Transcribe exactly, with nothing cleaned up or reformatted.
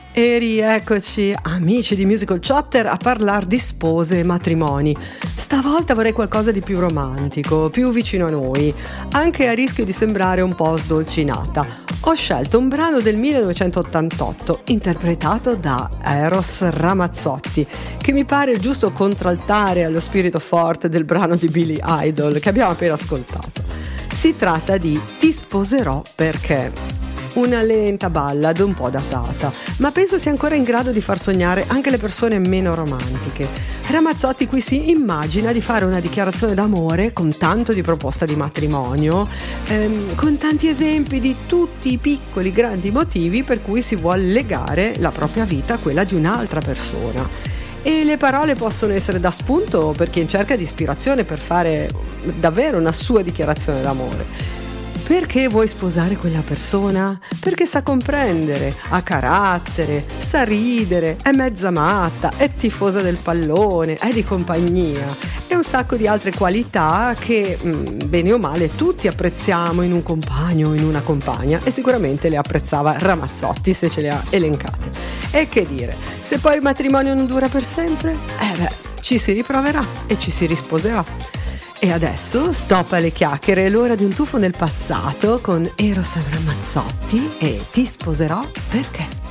E rieccoci, amici di Musical Chatter, a parlare di spose e matrimoni. Stavolta vorrei qualcosa di più romantico, più vicino a noi, anche a rischio di sembrare un po' sdolcinata. Ho scelto un brano del millenovecentottantotto, interpretato da Eros Ramazzotti, che mi pare il giusto contraltare allo spirito forte del brano di Billy Idol che abbiamo appena ascoltato. Si tratta di Ti sposerò perché... Una lenta ballad un po' datata, ma penso sia ancora in grado di far sognare anche le persone meno romantiche. Ramazzotti qui si immagina di fare una dichiarazione d'amore con tanto di proposta di matrimonio, ehm, con tanti esempi di tutti i piccoli grandi motivi per cui si vuole legare la propria vita a quella di un'altra persona. E le parole possono essere da spunto per chi è in cerca di ispirazione per fare davvero una sua dichiarazione d'amore. Perché vuoi sposare quella persona? Perché sa comprendere, ha carattere, sa ridere, è mezza matta, è tifosa del pallone, è di compagnia e un sacco di altre qualità che, bene o male, tutti apprezziamo in un compagno o in una compagna, e sicuramente le apprezzava Ramazzotti se ce le ha elencate. E che dire, se poi il matrimonio non dura per sempre, eh beh, ci si riproverà e ci si risposerà. E adesso stop alle chiacchiere, è l'ora di un tuffo nel passato con Eros Ramazzotti e Ti sposerò perché?